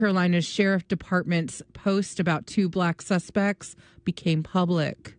Carolina's Sheriff Department's post about 2 black suspects became public.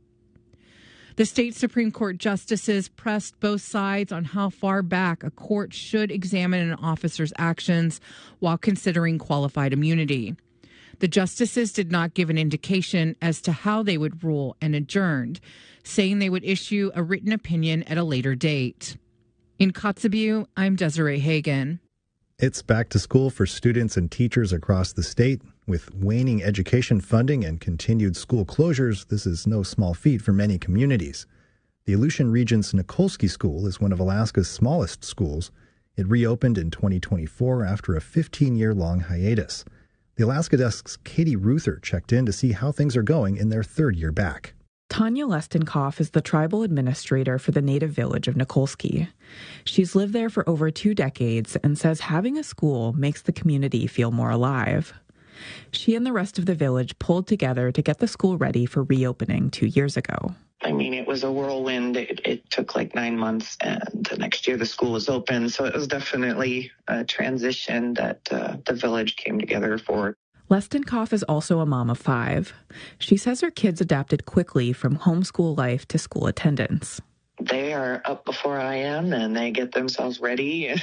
The state Supreme Court justices pressed both sides on how far back a court should examine an officer's actions while considering qualified immunity. The justices did not give an indication as to how they would rule and adjourned, saying they would issue a written opinion at a later date. In Kotzebue, I'm Desiree Hagen. It's back to school for students and teachers across the state. With waning education funding and continued school closures, this is no small feat for many communities. The Aleutian Region's Nikolsky School is one of Alaska's smallest schools. It reopened in 2024 after a 15-year-long hiatus. The Alaska Desk's Katie Ruther checked in to see how things are going in their third year back. Tanya Lestenkoff is the tribal administrator for the native village of Nikolsky. She's lived there for over 2 decades and says having a school makes the community feel more alive. She and the rest of the village pulled together to get the school ready for reopening 2 years ago. I mean, it was a whirlwind. It took like 9 months, and the next year the school was open. So it was definitely a transition that the village came together for. Lestenkoff is also a mom of 5. She says her kids adapted quickly from homeschool life to school attendance. They are up before I am, and they get themselves ready.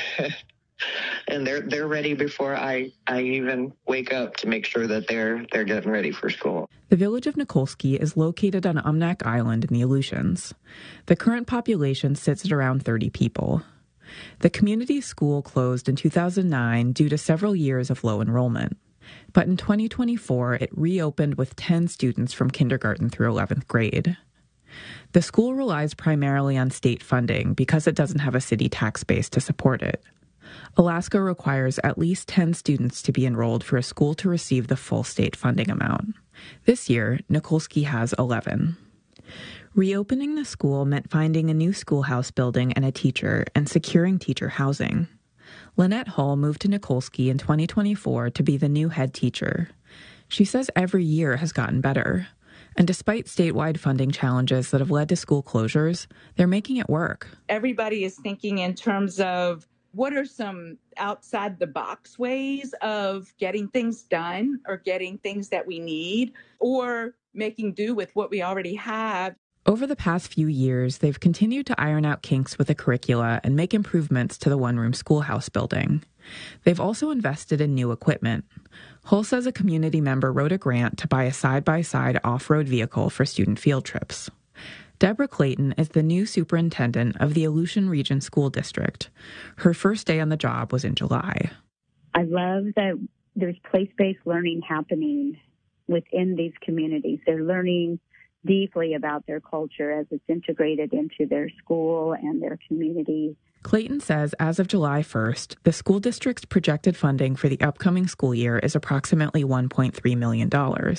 And they're ready before I even wake up to make sure that they're getting ready for school. The village of Nikolsky is located on Umnak Island in the Aleutians. The current population sits at around 30 people. The community school closed in 2009 due to several years of low enrollment. But in 2024, it reopened with 10 students from kindergarten through 11th grade. The school relies primarily on state funding because it doesn't have a city tax base to support it. Alaska requires at least 10 students to be enrolled for a school to receive the full state funding amount. This year, Nikolsky has 11. Reopening the school meant finding a new schoolhouse building and a teacher and securing teacher housing. Lynette Hull moved to Nikolsky in 2024 to be the new head teacher. She says every year has gotten better. And despite statewide funding challenges that have led to school closures, they're making it work. Everybody is thinking in terms of what are some outside-the-box ways of getting things done or getting things that we need or making do with what we already have. Over the past few years, they've continued to iron out kinks with the curricula and make improvements to the one-room schoolhouse building. They've also invested in new equipment. Hull says a community member wrote a grant to buy a side-by-side off-road vehicle for student field trips. Deborah Clayton is the new superintendent of the Aleutian Region School District. Her first day on the job was in July. I love that there's place-based learning happening within these communities. They're learning deeply about their culture as it's integrated into their school and their community. Clayton says as of July 1st, the school district's projected funding for the upcoming school year is approximately $1.3 million.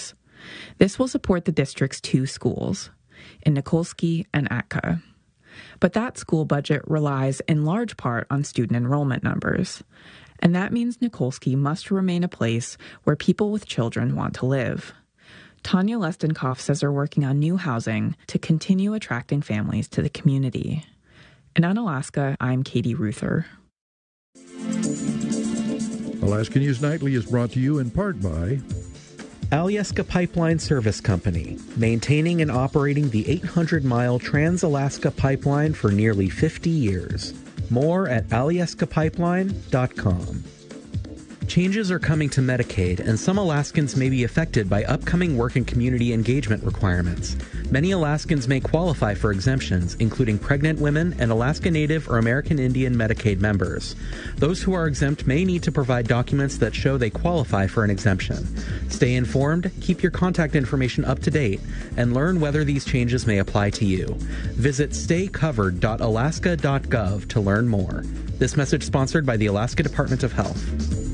This will support the district's 2 schools, in Nikolsky and Atka. But that school budget relies in large part on student enrollment numbers. And that means Nikolsky must remain a place where people with children want to live. Tanya Lestenkoff says they're working on new housing to continue attracting families to the community. In Unalaska, I'm Katie Ruther. Alaska News Nightly is brought to you in part by Alyeska Pipeline Service Company, maintaining and operating the 800-mile Trans-Alaska Pipeline for nearly 50 years. More at alyeskapipeline.com. Changes are coming to Medicaid, and some Alaskans may be affected by upcoming work and community engagement requirements. Many Alaskans may qualify for exemptions, including pregnant women and Alaska Native or American Indian Medicaid members. Those who are exempt may need to provide documents that show they qualify for an exemption. Stay informed, keep your contact information up to date, and learn whether these changes may apply to you. Visit staycovered.alaska.gov to learn more. This message sponsored by the Alaska Department of Health.